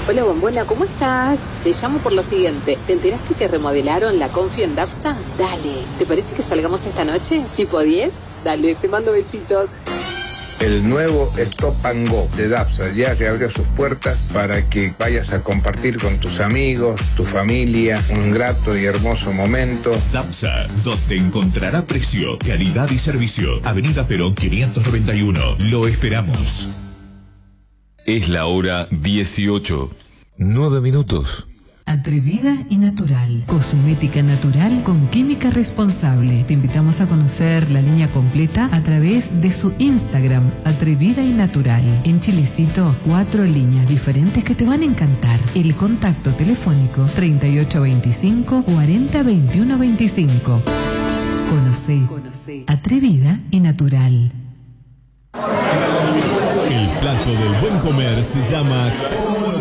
Hola Bombona, ¿cómo estás? Te llamo por lo siguiente. ¿Te enteraste que remodelaron la Confi en Dapsa? Dale, ¿te parece que salgamos esta noche? ¿Tipo 10? Dale, te mando besitos. El nuevo Stop and Go de Dapsa ya reabrió sus puertas para que vayas a compartir con tus amigos, tu familia, un grato y hermoso momento. Dapsa, donde encontrará precio, calidad y servicio. Avenida Perón 591. Lo esperamos. Es la hora 18. 9 minutos. Atrevida y natural. Cosmética natural con química responsable. Te invitamos a conocer la línea completa a través de su Instagram, Atrevida y Natural. En Chilecito, 4 líneas diferentes que te van a encantar. El contacto telefónico 3825 40 21 25. Conoce. Atrevida y Natural. El plato del buen comer se llama